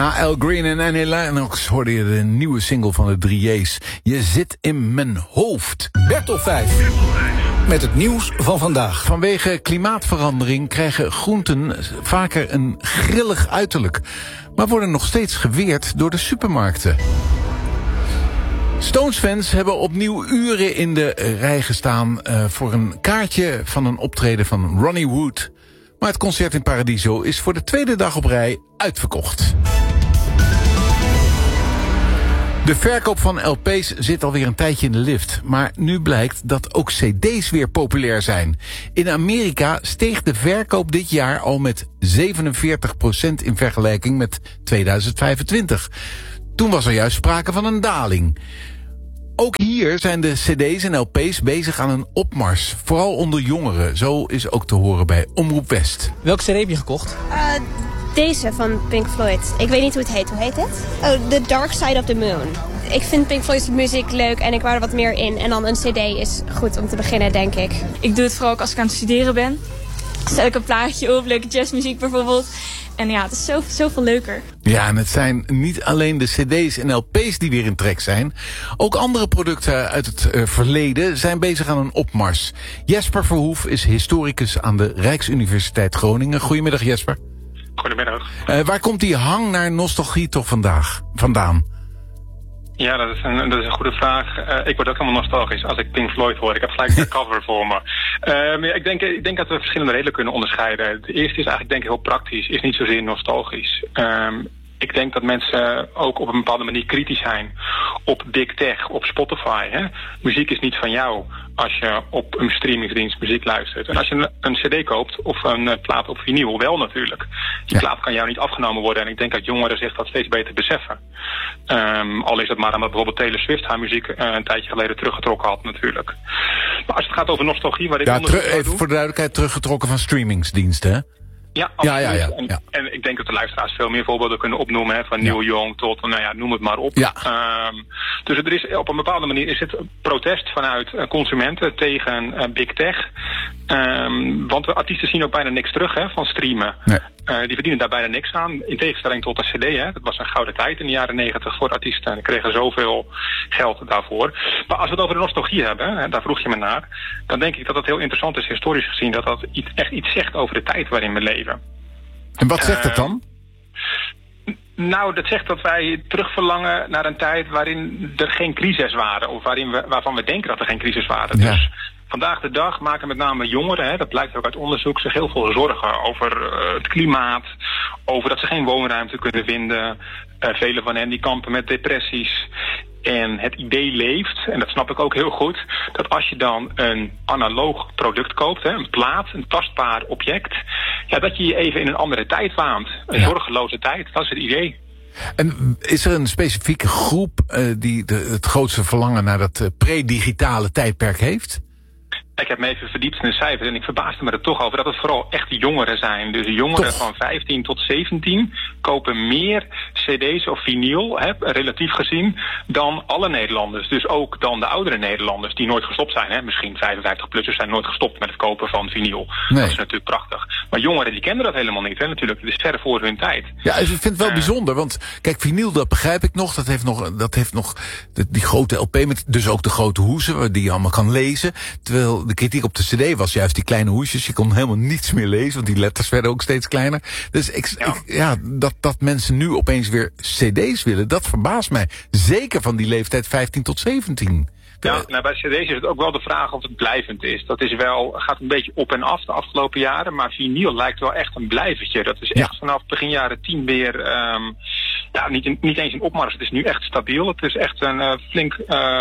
Na Al Green en Annie Lennox hoorde je de nieuwe single van de 3J's. Je zit in mijn hoofd. Bertel 5. Met het nieuws van vandaag. Vanwege klimaatverandering krijgen groenten vaker een grillig uiterlijk, maar worden nog steeds geweerd door de supermarkten. Stones-fans hebben opnieuw uren in de rij gestaan voor een kaartje van een optreden van Ronnie Wood. Maar het concert in Paradiso is voor de tweede dag op rij uitverkocht. De verkoop van LP's zit alweer een tijdje in de lift. Maar nu blijkt dat ook cd's weer populair zijn. In Amerika steeg de verkoop dit jaar al met 47% in vergelijking met 2025. Toen was er juist sprake van een daling. Ook hier zijn de cd's en LP's bezig aan een opmars. Vooral onder jongeren. Zo is ook te horen bij Omroep West. Welke cd heb je gekocht? Deze van Pink Floyd. Ik weet niet hoe het heet. Hoe heet het? Oh, The Dark Side of the Moon. Ik vind Pink Floyd's muziek leuk en ik wou er wat meer in. En dan een cd is goed om te beginnen, denk ik. Ik doe het vooral ook als ik aan het studeren ben. Stel ik een plaatje op, leuke jazzmuziek bijvoorbeeld. En ja, het is zoveel leuker. Ja, en het zijn niet alleen de cd's en LP's die weer in trek zijn. Ook andere producten uit het verleden zijn bezig aan een opmars. Jesper Verhoef is historicus aan de Rijksuniversiteit Groningen. Goedemiddag, Jesper. Goedemiddag. Waar komt die hang naar nostalgie toch vandaan? Ja, dat is een goede vraag. Ik word ook helemaal nostalgisch als ik Pink Floyd hoor. Ik heb gelijk de cover voor me. Ja, ik denk dat we verschillende redenen kunnen onderscheiden. De eerste is eigenlijk denk ik heel praktisch, is niet zozeer nostalgisch. Ik denk dat mensen ook op een bepaalde manier kritisch zijn op Big Tech, op Spotify. Hè? Muziek is niet van jou als je op een streamingsdienst muziek luistert. En als je een cd koopt of een plaat op vinyl, wel natuurlijk. Die plaat kan jou niet afgenomen worden. En ik denk dat jongeren zich dat steeds beter beseffen. Al is het maar omdat bijvoorbeeld Taylor Swift haar muziek een tijdje geleden teruggetrokken had natuurlijk. Maar als het gaat over nostalgie, waar ik even voor de duidelijkheid, teruggetrokken van streamingsdiensten, hè? Ja, absoluut. Ja. En ik denk dat de luisteraars veel meer voorbeelden kunnen opnoemen. Hè, van Neil Young tot, noem het maar op. Ja. Dus er is op een bepaalde manier is het protest vanuit consumenten tegen Big Tech. Want de artiesten zien ook bijna niks terug van streamen. Nee. Die verdienen daar bijna niks aan. In tegenstelling tot een cd. Hè. Dat was een gouden tijd in de jaren 90 voor artiesten. Die kregen zoveel geld daarvoor. Maar als we het over de nostalgie hebben, hè, daar vroeg je me naar. Dan denk ik dat het heel interessant is, historisch gezien, dat dat echt iets zegt over de tijd waarin we leven. En wat zegt het dan? Nou, dat zegt dat wij terugverlangen naar een tijd waarin er geen crises waren. Of waarvan we denken dat er geen crisis waren. Ja. Dus vandaag de dag maken met name jongeren, hè, dat blijkt ook uit onderzoek, zich heel veel zorgen over het klimaat. Over dat ze geen woonruimte kunnen vinden. Velen van hen die kampen met depressies. En het idee leeft, en dat snap ik ook heel goed, dat als je dan een analoog product koopt, hè, een plaat, een tastbaar object, ja, dat je je even in een andere tijd waant. Een zorgeloze tijd, dat is het idee. En is er een specifieke groep die het grootste verlangen naar dat pre-digitale tijdperk heeft? Ik heb me even verdiept in de cijfers en ik verbaasde me er toch over dat het vooral echt jongeren zijn. Dus de jongeren van 15 tot 17 kopen meer cd's of vinyl, relatief gezien, dan alle Nederlanders. Dus ook dan de oudere Nederlanders die nooit gestopt zijn. Hè. Misschien 55-plussers zijn nooit gestopt met het kopen van vinyl. Nee. Dat is natuurlijk prachtig. Maar jongeren die kennen dat helemaal niet. Hè, natuurlijk. Het is ver voor hun tijd. Ja, ik vind het wel bijzonder. Want kijk, vinyl, dat begrijp ik nog. Dat heeft nog die grote LP met dus ook de grote hoezen die je allemaal kan lezen. Terwijl de kritiek op de cd was juist die kleine hoesjes. Je kon helemaal niets meer lezen, want die letters werden ook steeds kleiner. Dus dat mensen nu opeens weer cd's willen, dat verbaast mij. Zeker van die leeftijd 15 tot 17. Ja, nou, bij cd's is het ook wel de vraag of het blijvend is. Dat is gaat een beetje op en af de afgelopen jaren, maar vinyl lijkt wel echt een blijvertje. Dat is echt vanaf begin jaren 10 weer, niet eens een opmars. Het is nu echt stabiel. Het is echt een flink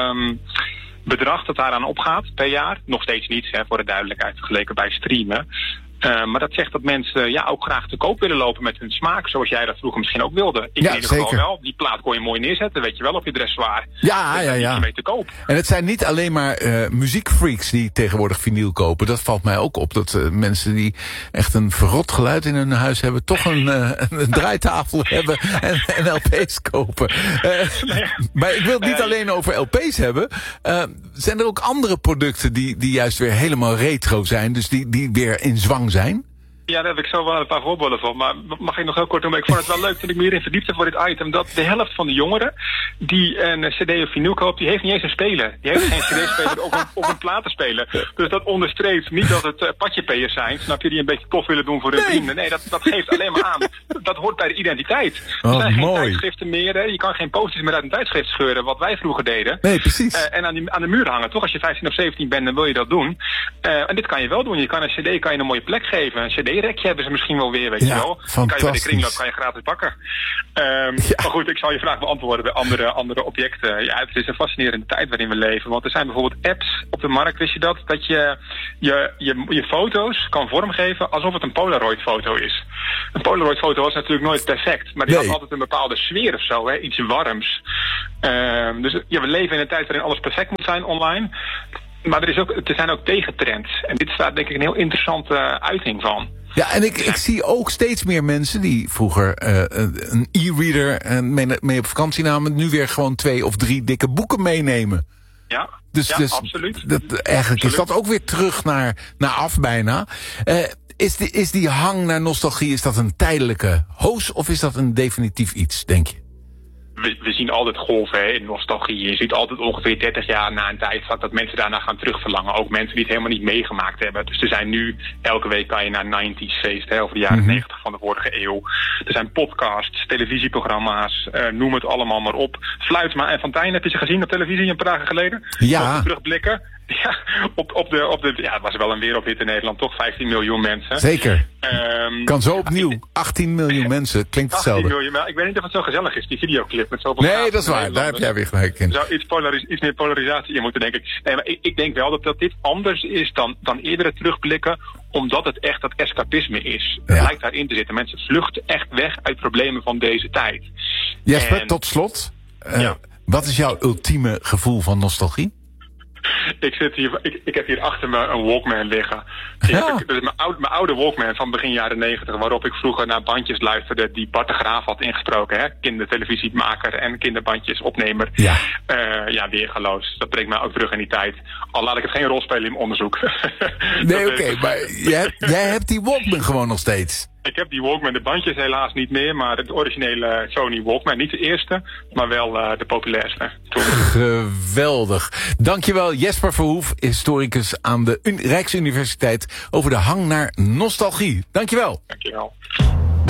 bedrag dat daaraan opgaat per jaar. Nog steeds niet, voor de duidelijkheid, vergeleken bij streamen. Maar dat zegt dat mensen ook graag te koop willen lopen met hun smaak. Zoals jij dat vroeger misschien ook wilde. Ik in ieder geval wel. Die plaat kon je mooi neerzetten, weet je wel, op je dressoir. Ja. Mee te koop. En het zijn niet alleen maar muziekfreaks die tegenwoordig vinyl kopen. Dat valt mij ook op. Dat mensen die echt een verrot geluid in hun huis hebben, toch een draaitafel hebben en LP's kopen. Maar ik wil het niet alleen over LP's hebben. Zijn er ook andere producten die juist weer helemaal retro zijn? Dus die weer in zwang zijn? Ja, daar heb ik zo wel een paar voorbeelden van. Maar mag ik nog heel kort doen? Ik vond het wel leuk toen ik me hierin verdiepte voor dit item. Dat de helft van de jongeren die een cd of vinyl koopt, die heeft niet eens een speler. Die heeft geen cd-speler of een platenspeler. Dus dat onderstreept niet dat het patjepeers zijn. Snap je, die een beetje tof willen doen voor hun vrienden. Nee, dat geeft alleen maar aan. Dat hoort bij de identiteit. Er zijn geen tijdschriften meer. Hè. Je kan geen posters meer uit een tijdschrift scheuren, wat wij vroeger deden. Nee, precies. En aan de muur hangen. Toch, als je 15 of 17 bent, dan wil je dat doen. En dit kan je wel doen. Je kan een cd een mooie plek geven. Een cd-rekje hebben ze misschien wel weer, weet je wel. Kan je bij de kringloop kan je gratis pakken. Maar goed, ik zal je vraag beantwoorden bij andere objecten. Ja, het is een fascinerende tijd waarin we leven. Want er zijn bijvoorbeeld apps op de markt, wist je dat? Dat je foto's kan vormgeven alsof het een Polaroid-foto is. Een Polaroid-foto was natuurlijk nooit perfect. Maar die had altijd een bepaalde sfeer of zo, hè? Iets warms. Dus we leven in een tijd waarin alles perfect moet zijn online. Maar er zijn ook tegentrends. En dit staat denk ik een heel interessante uiting van. Ja, en ik zie ook steeds meer mensen die vroeger een e-reader mee op vakantie namen, nu weer gewoon 2 of 3 dikke boeken meenemen. Ja, dus absoluut. Eigenlijk is dat ook weer terug naar af bijna. Is die hang naar nostalgie, is dat een tijdelijke hoos of is dat een definitief iets, denk je? We zien altijd golven in nostalgie. Je ziet altijd ongeveer 30 jaar na een tijdvak dat mensen daarna gaan terugverlangen. Ook mensen die het helemaal niet meegemaakt hebben. Dus er zijn nu, elke week kan je naar 90s feesten, over de jaren 90 van de vorige eeuw. Er zijn podcasts, televisieprogramma's, noem het allemaal maar op. Fluitsma en Fontijn, heb je ze gezien op televisie een paar dagen geleden? Ja. Terugblikken. Ja, het was wel een wereldhit in Nederland, toch? 15 miljoen mensen. Zeker. Kan zo opnieuw. 18 miljoen mensen, klinkt hetzelfde. 18 miljoen, maar ik weet niet of het zo gezellig is, die videoclip met zoveel. Nee, dat is waar. Daar heb jij weer gelijk in. Er zou iets meer polarisatie in moeten, denk ik. Nee, maar ik denk wel dat dit anders is dan eerdere terugblikken, omdat het echt dat escapisme is. Het lijkt daarin te zitten. Mensen vluchten echt weg uit problemen van deze tijd. Jesper, tot slot. Wat is jouw ultieme gevoel van nostalgie? Ik heb hier achter me een Walkman liggen. Dat is mijn oude Walkman van begin jaren 90, waarop ik vroeger naar bandjes luisterde die Bart de Graaf had ingesproken. Hè? Kindertelevisiemaker en kinderbandjes opnemer. Weergaloos. Dat brengt mij ook terug in die tijd. Al laat ik het geen rol spelen in mijn onderzoek. Nee, oké, maar jij hebt die Walkman gewoon nog steeds. Ik heb die Walkman, de bandjes helaas niet meer, maar het originele Sony Walkman. Niet de eerste, maar wel de populairste. Geweldig. Dankjewel Jesper Verhoef, historicus aan de Rijksuniversiteit, over de hang naar nostalgie. Dankjewel. Dankjewel.